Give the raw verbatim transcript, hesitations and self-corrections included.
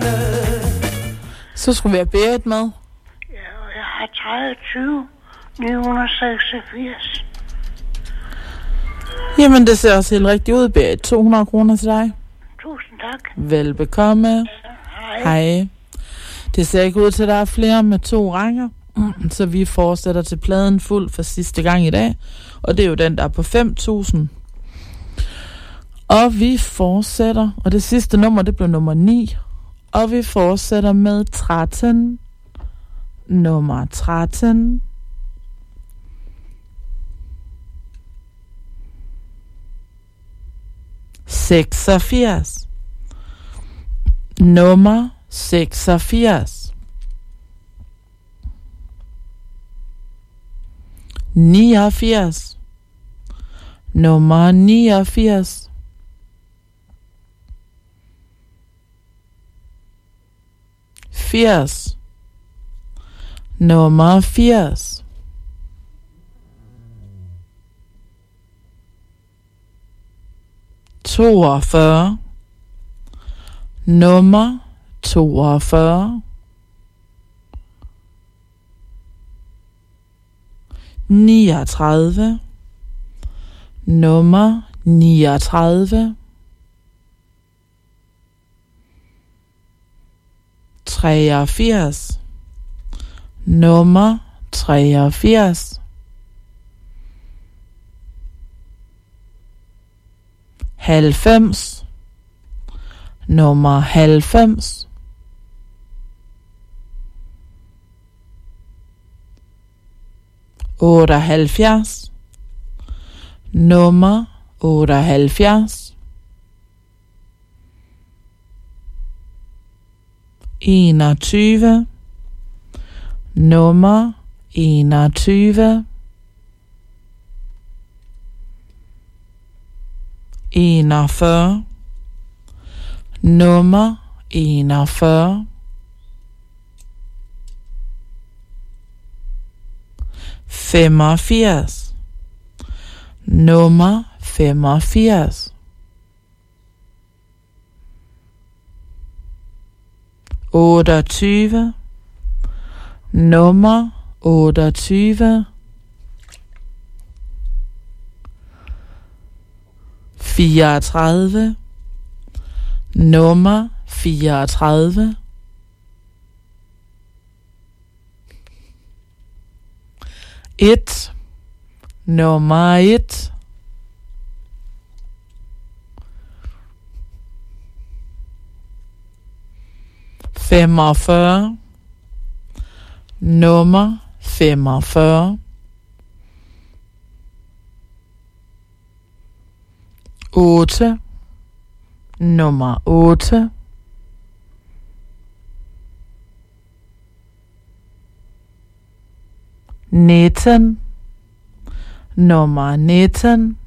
Så skulle vi have Berit med. Ja, og jeg har tredive tyve ni hundrede seksogfirs. Jamen, det ser også helt rigtigt ud, Berit. to hundrede kroner til dig. Tusind tak. Velbekomme. Hej. Hej. Det ser ikke ud til, at der er flere med to rækker. Så vi fortsætter til pladen fuld for sidste gang i dag. Og det er jo den, der er på fem tusind. Og vi fortsætter. Og det sidste nummer, det blev nummer ni. Og vi fortsætter med tretten. Nummer tretten. seksogfirs. Nummer seksogfirs. niogfirs. Nummer niogfirs. firs. Nummer firs. toogfyrre. Nummer toogfyrre. niogtredive. Nummer niogtredive. treogfirs. Nummer treogfirs. halvfems. Nummer halvfems. otteoghalvfjerds. Nummer otteoghalvfjerds. enogtyve. Nummer enogtyve. enogfyrre. Nummer enogfyrre. femogfirs. Nummer femogfirs. otteogtyve. Nummer otteogtyve. fireogtredive. Nummer fireogtredive. et. Nummer et. femogfyrre. Nummer femogfyrre. otte. Nummer otte. nitten. Nummer nitten.